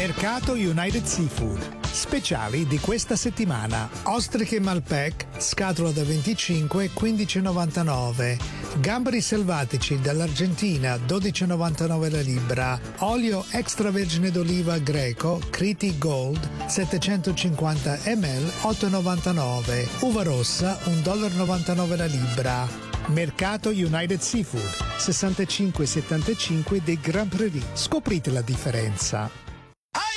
Mercato United Seafood. Speciali di questa settimana: ostriche Malpec, scatola da 25, 15,99. Gamberi selvatici dall'Argentina, 12,99 la libra. Olio extravergine d'oliva greco, Criti Gold, 750 ml, 8,99. Uva rossa, $1,99 la libra. Mercato United Seafood, 65-75 dei Grand Prairie. Scoprite la differenza.